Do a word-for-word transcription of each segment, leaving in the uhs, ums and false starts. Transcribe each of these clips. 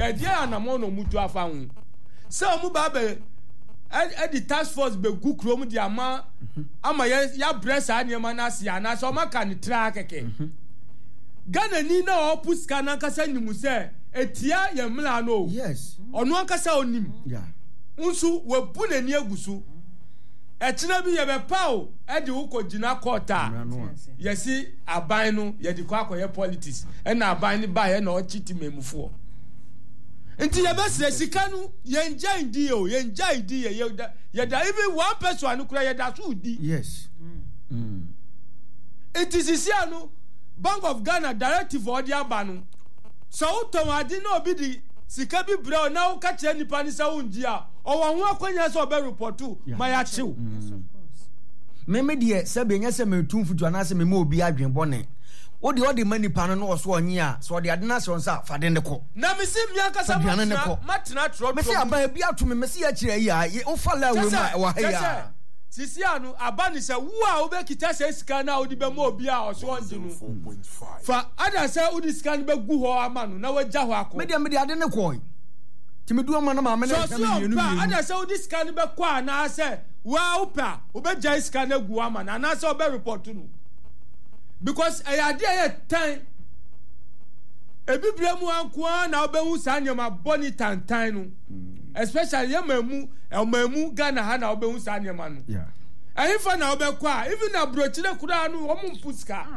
e dia anamo no mutu afa hu se omu ba be e di task force be gu krom di ama ama ya ya bresa anyema na sia na so maka ni tra keke Ghana ni na opuska na kasa nimu se etia ye mla no yes onu akasa onim yeah unsu we bu na ni agusu etina bi ye be paw e di wo kogina kota yesi aban no ye di kwa akoye politics e na aban ni ba ye na o chiti memufo nti ye be sire sika no ye nja ndi o ye nja ndi ye ye da even one person anu kura ye da so di yes mm it is isianu Bank of Ghana directive odi abanu so uton adi na obi di sika bi bra na wo ka che nipa ni sa unjia o wo ho akwanya so be reportu ma ya chiw me me de se be nya se me tumfutu ana se me ma obi adwen bone wo de odi mani pa no no so onye a so de ade na so nsa fade ne ko na me si mi aka sa matna matna tro me si aba bi atumi me si ya kire yi a wo fa la we ma wa ha ya sisi anu abani se wo a wo be kita se sika na odi be mo obi a oso onje no fa ada se odi sika no be gu ho ama no na wagya ho akọ me de me de ade ne ko ti me du ama na ma me ne ka me yenu so ada se odi sika no be kwa na se wa upa wo be gya sika na gu ama na na se wo be report no because e ya de e tan ebibre mu anko na wo be hu sa nyama boni tantan no especially ye mamu e mamu Ghana ha na obehu sa nyema no yeah ayi fa na obekwa even na brochire kura no wo mpuska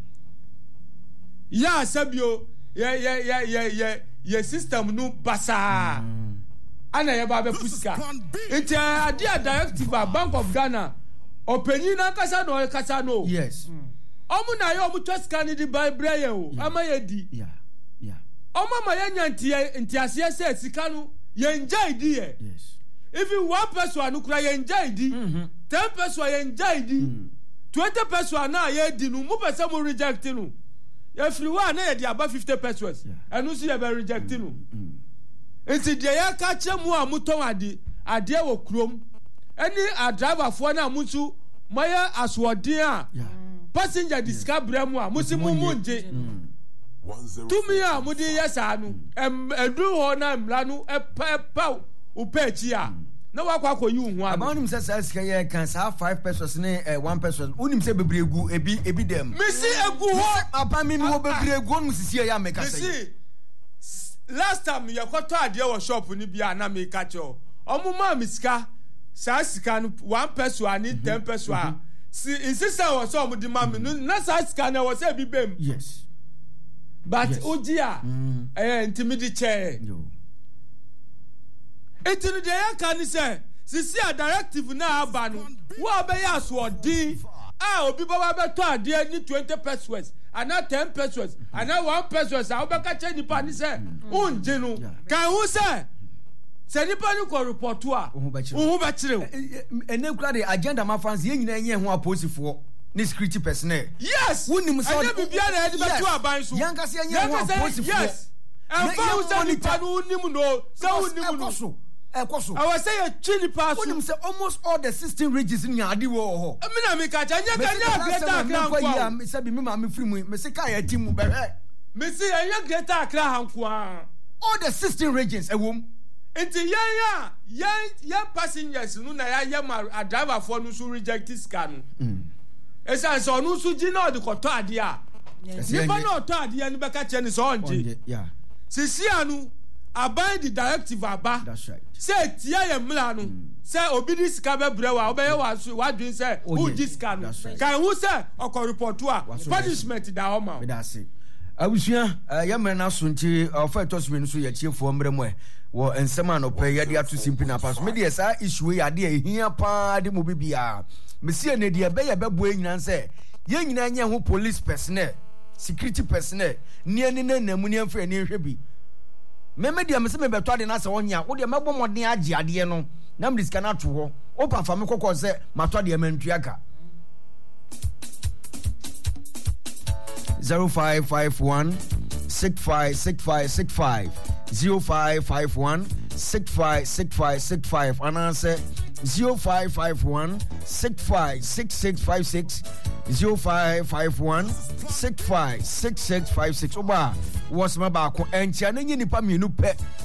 ya sabio ye ye ye ye ye ye system no basa ana ye ba be puska it a dia directive Bank of Ghana openyi na kasa no kasa no yes omu na ye omu twaska ni di bible ye o ama ye di yeah yeah omu ma ye nyantie ntiase se sika no yenja idi ye yes if you one person anu kura yenja idi mhm ten person yenja idi twenty person na ye di no mu person mu reject no if you one na ye di about fifty persons anu si ye be reject no nti de ya ka che mu a muton ade ade wo krom any a driver for na musu maya aswodin a passenger discover mu a musi mu munje tumi a mudi yesa no em edu ho na mla no epa upechi a na wakwa akoyi hu a abanim se sa sika ye kan sa five persons ne one person unim se bebregu ebi ebi dem misi egu ho apa mi mi wo bebregu onu sisi ya meka say misi last time ye kwato ade wo shop ni bia na me ka cho omo ma misika sa sika no one person ani ten person a si insista wo so omo di ma me na sa sika na wo se bi bem yes but yes. Ojia mm. eh intimidi chair yo etinu de ya kan say sisi a directive na aba no wo obeya asodi ah obi baba be to ade ni twenty persons and na ten persons and na one persons a obeka che nipa ni say unje no kan hu say se nipa ni ko report to a hu be kire ene kura de agenda ma fans ye nyina enye ho aposifo ni security personnel yes wunim so ade bibia na ade betu aban so yanka se enye ho aposifo yes and fa usani pa no unim no se unim no so ekoso I was say a chili pass wunim say almost all the sixteen regions in ade wo ho me na me ka cha nya ka nya greater Accra kwa me say bi me ma me free mu me say ka ya timu be he me say nya greater Accra hanko a all the sixteen regions ewom enti yan ya yan yan passengers no na ya ya ma driver for no so reject scan mm esa so no so gi na de koto ade a ni ba na oto ade ya ni be ka che ni so onje yeah sisi anu aban the directive aba that's right say tia ye mla no say obi di sika be brewa obe ye wa so wa dwen say who di sika no kan who say okọ report a punishment da o ma me da say abusua ya mre na so nti ofa etosme no so ye chiefo mre mo e wo ensema no pe ye dia to simpi na pass me dia sa issue ya dia ehia pa de mo bibia me sie ne dia be ye be bo enyina say ye nyina nya ho police personnel security personnel ni ani na namu ni amfa ni hwe bi me me dia me se me beto ade na se wonya wo dia mebo modern age ade no na me diska na to ho o pa fa me kokko se mato ade mantuaka zero five five one six five six five six five zero five five one six five six five six five and answer zero five five one six five six six five six zero five five one six five six six five six oba was my back and channel nipa mienu pe